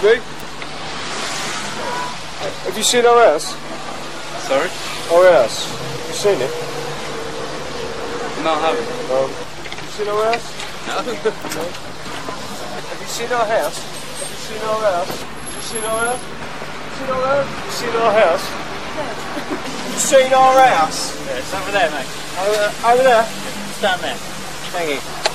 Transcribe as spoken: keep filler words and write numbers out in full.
me? Have you seen our house? Sorry? Our house. Have you seen it? No, I haven't. Um, have you seen our house? No. No. Have you seen our house? Have you seen our house? Have you seen our house? Have you seen our house? Have you seen our house? Have you seen our house? Yeah, it's over there, mate. Over there? Over there? It's down there. Thank you.